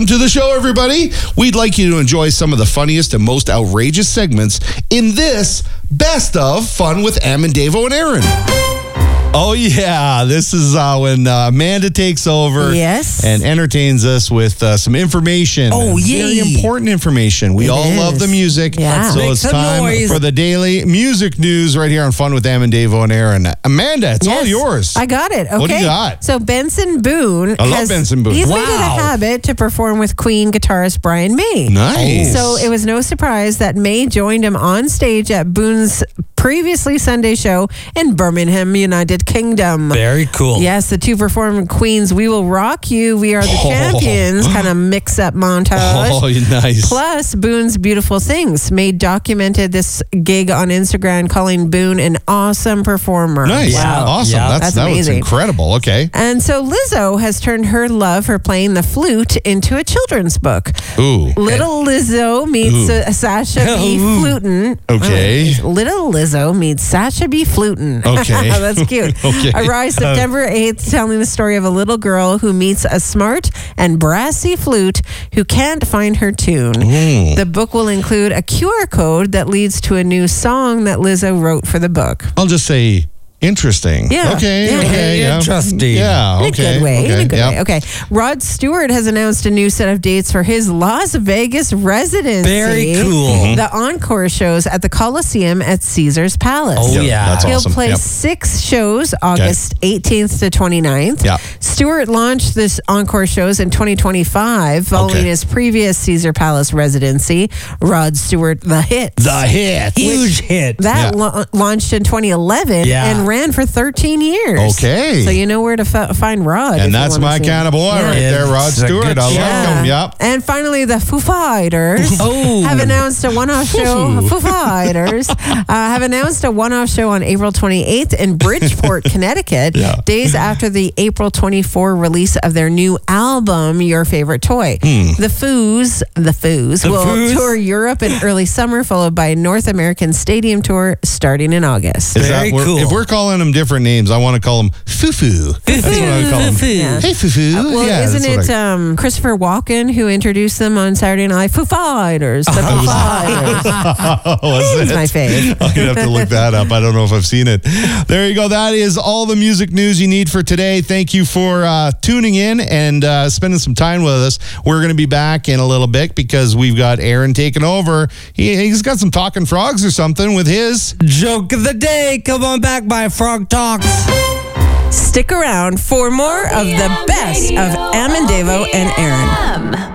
To the show, everybody. We'd like you to enjoy some of the funniest and most outrageous segments in this Best of Fun with Am and Davo and Aaron. Oh, yeah. This is when Amanda takes over and entertains us with some information. Oh, yeah. Very important information. We all love the music. Yeah. So Make it's some time noise. for the daily music news right here on Fun with Am and Davo and Aaron. Amanda, it's all yours. I got it. Okay. What do you got? So Benson Boone. I love Benson Boone. He's made it a habit to perform with Queen guitarist Brian May. Nice. So it was no surprise that May joined him on stage at Boone's previously Sunday show in Birmingham, United Kingdom. Very cool. Yes, the two performed Queen's We Will Rock You, We Are the Champions kind of mix-up montage. Oh, nice. Plus, Boone's Beautiful Things. May documented this gig on Instagram, calling Boone an awesome performer. Nice. Wow. Awesome. Yeah. That was amazing. incredible. Okay. And so Lizzo has turned her love for playing the flute into a children's book. Ooh. Little Lizzo meets Sasha B. Flutin. Okay. Little Lizzo meets Sasha B. Flutin. Okay. That's cute. Okay. Arrives September 8th, telling the story of a little girl who meets a smart and brassy flute who can't find her tune. The book will include a QR code that leads to a new song that Lizzo wrote for the book. I'll just say interesting. Yeah. Okay. Yeah. Okay. Yeah. Interesting. Yeah. In a Okay. good way. Okay. In a good Yep. way. Okay. Rod Stewart has announced a new set of dates for his Las Vegas residency. Very cool. The encore shows at the Coliseum at Caesar's Palace. Oh, Yep, yeah. That's He'll awesome. play Yep. 6 shows, August 18th to 29th. Yeah. Stewart launched this encore shows in 2025 following Okay. his previous Caesar Palace residency, Rod Stewart The Hit. The hit. Huge hit. That launched in 2011 and ran for 13 years. Okay. So you know where to find Rod. if And you that's wanna my see kind of boy him. right there, Rod It's a Stewart. good I show. like him. Yep. And finally, the Foo Fighters have announced a one-off show. Foo Fighters have announced a one-off show on April 28th in Bridgeport, Connecticut, days after the April 24 release of their new album, Your Favorite Toy. The Foos will tour Europe in early summer, followed by a North American stadium tour starting in August. Is Very that, cool. If we're calling them different names, I want to call them Foo-Foo. That's what I call them. Yeah. Hey, Foo-Foo. Well, yeah, isn't that's what it Christopher Walken who introduced them on Saturday Night Live? Foo Fighters. The Foo Fighters. was He's it? my fave. I'm going to have to look that up. I don't know if I've seen it. There you go. That is all the music news you need for today. Thank you for tuning in and spending some time with us. We're going to be back in a little bit because we've got Aaron taking over. He's got some talking frogs or something with his Joke of the day. Come on back by Frog Talks. Stick around for more of the best of Am and Davo and Aaron.